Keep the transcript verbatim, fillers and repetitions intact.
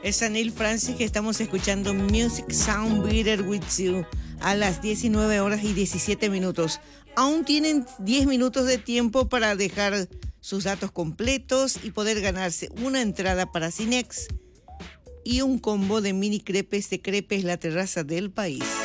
Es a Neil Francis que estamos escuchando Music Sound Better With You a las diecinueve horas y diecisiete minutos. Aún tienen diez minutos de tiempo para dejar sus datos completos y poder ganarse una entrada para Cinex y un combo de mini crepes de Crepes La Terraza del País.